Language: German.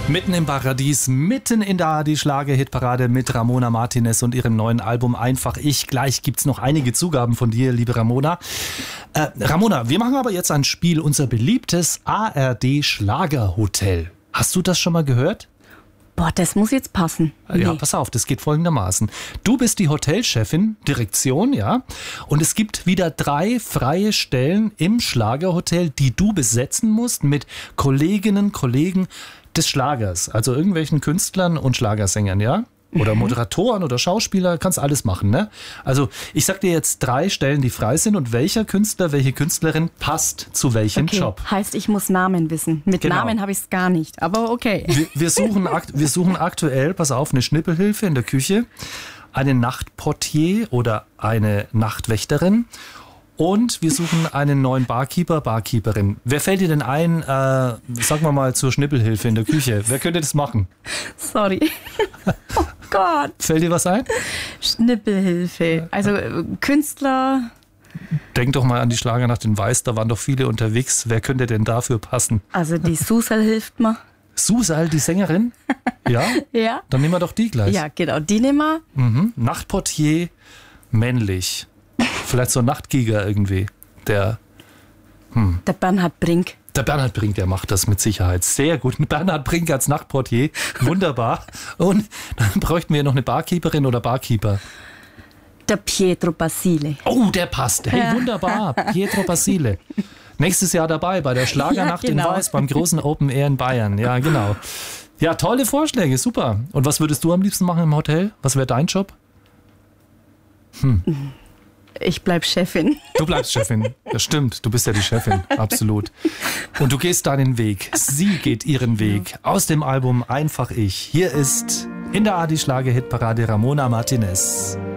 Mitten im Paradies, mitten in der ARD-Schlager-Hitparade mit Ramona Martinez und ihrem neuen Album Einfach Ich. Gleich gibt's noch einige Zugaben von dir, liebe Ramona. Ramona, wir machen aber jetzt ein Spiel, unser beliebtes ARD-Schlagerhotel. Hast du das schon mal gehört? Boah, das muss jetzt passen. Ja, pass auf, das geht folgendermaßen. Du bist die Hotelchefin, Direktion, ja, und es gibt wieder 3 freie Stellen im Schlagerhotel, die du besetzen musst mit Kolleginnen, Kollegen des Schlagers, also irgendwelchen Künstlern und Schlagersängern, ja? Oder Moderatoren oder Schauspieler, kannst alles machen, ne? Also ich sag dir jetzt 3 Stellen, die frei sind und welcher Künstler, welche Künstlerin passt zu welchem Job. Heißt, ich muss Namen wissen. Mit Namen habe ich es gar nicht, aber okay. Wir suchen aktuell, pass auf, eine Schnippelhilfe in der Küche, einen Nachtportier oder eine Nachtwächterin und wir suchen einen neuen Barkeeper, Barkeeperin. Wer fällt dir denn ein, sagen wir mal, zur Schnippelhilfe in der Küche? Wer könnte das machen? Sorry. Oh Gott. Fällt dir was ein? Schnippelhilfe. Also Künstler. Denk doch mal an die Schlagernacht in Weiß, da waren doch viele unterwegs. Wer könnte denn dafür passen? Also die Susal hilft mir. Susal, die Sängerin? Ja? Ja. Dann nehmen wir doch die gleich. Ja, genau, die nehmen wir. Nachtportier, männlich. Vielleicht so ein Nachtgiger irgendwie. Der Bernhard Brink. Der Bernhard Brink, der macht das mit Sicherheit sehr gut. Bernhard Brink als Nachtportier, wunderbar. Und dann bräuchten wir noch eine Barkeeperin oder Barkeeper. Der Pietro Basile. Oh, der passt. Hey, wunderbar. Pietro Basile. Nächstes Jahr dabei bei der Schlagernacht in Weiß, beim großen Open Air in Bayern. Ja, genau. Ja, tolle Vorschläge, super. Und was würdest du am liebsten machen im Hotel? Was wäre dein Job? Ich bleib Chefin. Du bleibst Chefin. Das stimmt, du bist ja die Chefin, absolut. Und du gehst deinen Weg. Sie geht ihren Weg. Aus dem Album Einfach Ich. Hier ist in der ARD-Schlager-Hitparade Ramona Martinez.